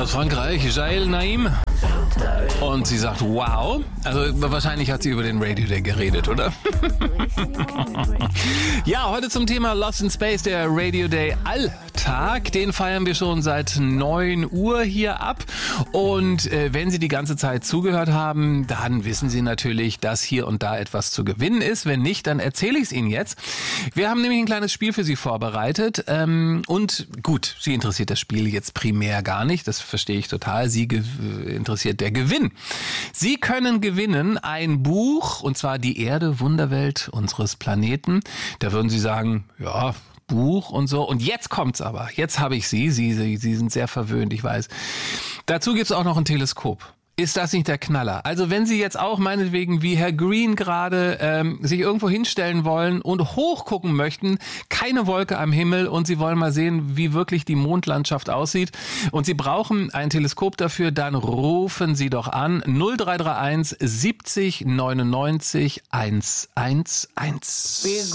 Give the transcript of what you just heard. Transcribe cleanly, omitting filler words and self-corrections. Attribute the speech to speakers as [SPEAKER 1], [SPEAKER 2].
[SPEAKER 1] aus Frankreich, Jael Naim. Und sie sagt, wow. Also wahrscheinlich hat sie über den Radio Day geredet, oder? Ja, heute zum Thema Lost in Space, der Radio Day Alltag. Den feiern wir schon seit 9 Uhr hier ab. Und wenn Sie die ganze Zeit zugehört haben, dann wissen Sie natürlich, dass hier und da etwas zu gewinnen ist. Wenn nicht, dann erzähle ich es Ihnen jetzt. Wir haben nämlich ein kleines Spiel für Sie vorbereitet. Und gut, Sie interessiert das Spiel jetzt primär gar nicht. Das verstehe ich total. Sie interessiert der Gewinn. Sie können gewinnen ein Buch, und zwar Die Erde, Wunderwelt unseres Planeten. Da würden Sie sagen, ja, Buch und so. Und jetzt kommt's aber. Jetzt habe ich Sie. Sie sind sehr verwöhnt, ich weiß. Dazu gibt's auch noch ein Teleskop. Ist das nicht der Knaller? Also wenn Sie jetzt auch meinetwegen wie Herr Green gerade sich irgendwo hinstellen wollen und hochgucken möchten, keine Wolke am Himmel und Sie wollen mal sehen, wie wirklich die Mondlandschaft aussieht und Sie brauchen ein Teleskop dafür, dann rufen Sie doch an 0331 70 99 111.